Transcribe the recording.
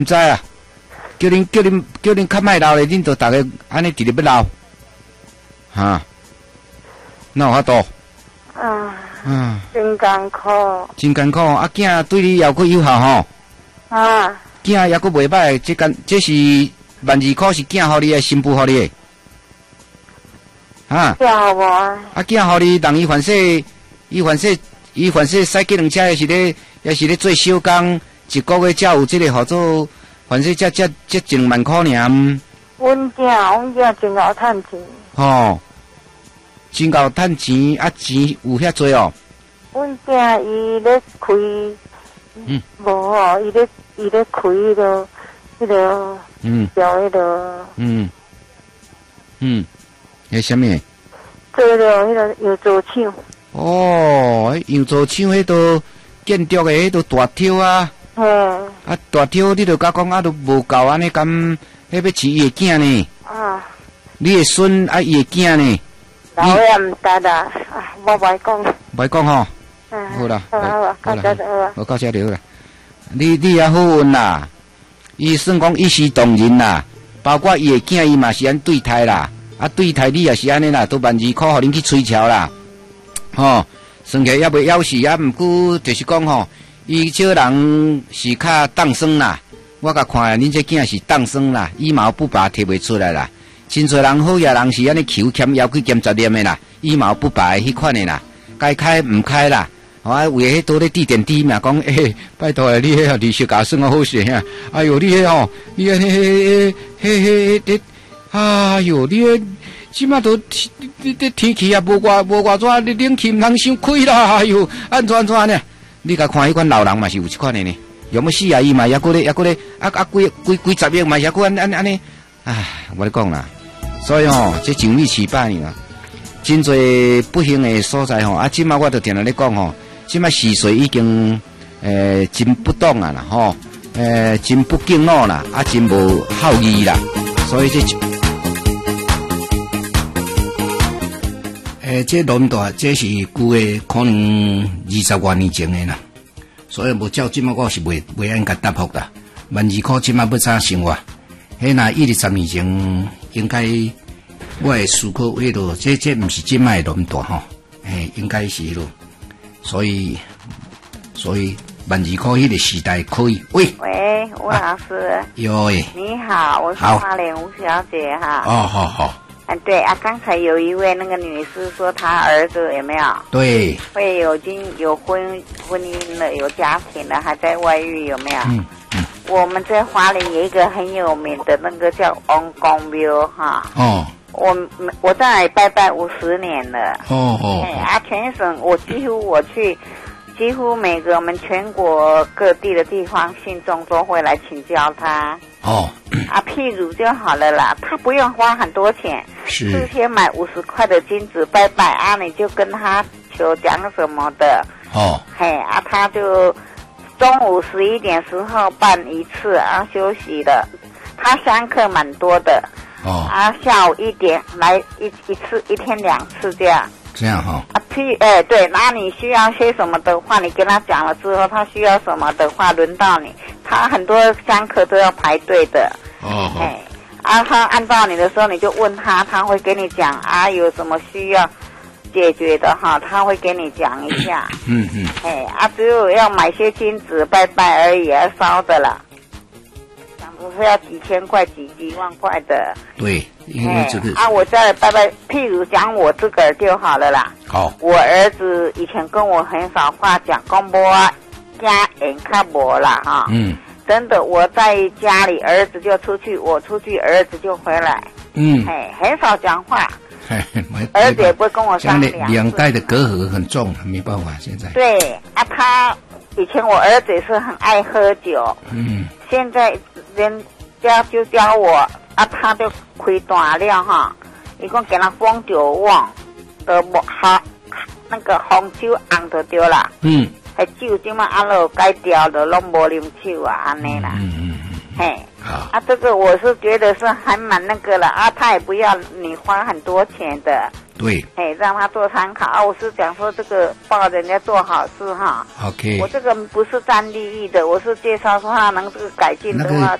唔知啊，叫恁较卖闹咧，恁就逐个安尼直直要闹，哈，哪有法度？ 真艰苦。 真艰苦啊！囝对你还佫友好吼。囝还佫袂歹，这是12,000是囝互你的，新妇互你的。 叫我。 囝互你，人伊凡说赛机两车也是咧做小工，一个月才有这个合作，凡说这120,000尔。 阮囝真够趁钱。 真够趁钱，钱有遐多哦。 阮囝伊咧开，无伊咧开迄个，叫迄个， 迄什么？ 做了迄个羊座厂。 羊座厂迄个建筑的迄个大挑啊。大挑你著甲讲都无够安尼，敢迄要饲伊的囝呢？你的孙伊的囝呢？ 老也唔得啦，我袂讲。 袂讲吼。好啦， 到这就好啦。 我到这就好啦。你也好运啦，伊算讲一视同仁啦，包括伊的囝，伊嘛是安对待啦，对待你也是安尼啦，都12,000，互恁去吹桥啦，算起也袂夭死，毋过就是讲吼，伊少人是较当生啦，我甲看恁这囝是当生啦，羽毛不拔摕袂出来啦，真侪人好野人是安尼求欠腰几兼10念的啦，羽毛不拔迄款的啦，该开唔开啦。为迄倒咧地点低嘛，讲拜托你迄利息加算啊好些啊！哎哟，你迄你哎哟，你即马都天气啊无偌热，你冷气毋通伤开啦！哎哟，安怎呢？你甲看迄款老人嘛是有即款的呢，要么死啊伊嘛还佫咧几十亿嘛还佫安尼，唉，我咧讲啦，所以这情理七百呢，真侪不幸的所在即马我就定定咧讲即摆时势已经真不当啊啦真不敬老啦，真无孝义啦，所以这轮大这是旧的可能20多年前的啦，所以无照即摆我是袂应该答复啦。12,000即摆要怎生活？迄若10年前应该我会思考迄落，这毋是即摆的轮大应该是迄落。所以12,000迄个时代可以。喂， 吴老师。 有你好，我是花莲吴小姐哈。 好。 对刚才有一位那个女士说她儿子有没有？ 对。 会已经有婚姻了，有家庭了，还在外遇有没有？我们在花莲有一个很有名的那个叫王公庙哈。我在那里拜拜50年了。全省几乎每个我们全国各地的地方信众都会来请教他。譬如就好了啦，他不用花很多钱，事先买50块的金子拜拜你就跟他求讲什么的。他就中午11点时候办一次休息了，他香客蛮多的。下午1点来一次，一天2次这样。 这样对，那你需要些什么的话，你跟他讲了之后，他需要什么的话，轮到你。他很多香客都要排队的。他按照你的时候，你就问他，他会给你讲有什么需要解决的他会给你讲一下。只有要买些金子拜拜而已，要烧的啦。不是要几千块、几万块的。 对，因为这个我在拜拜，譬如讲我自个儿就好了啦。我儿子以前跟我很少话讲，讲无家人较无啦真的，我在家里，儿子就出去，我出去，儿子就回来。很少讲话。儿子也不会跟我商量。 两代的隔阂很重，没办法，现在。 对他以前我儿子也是很爱喝酒。现在人家就教我他就开大了一共给他封酒旺的那个红酒红就对啦。酒今嘛都改掉了，拢无啉酒安尼啦。这个我是觉得是还蛮那个了他也不要你花很多钱的。 对， 让他做参考啊。我是讲说这个帮人家做好事哈。 OK， 我这个不是占利益的，我是介绍说他能这个改进的话，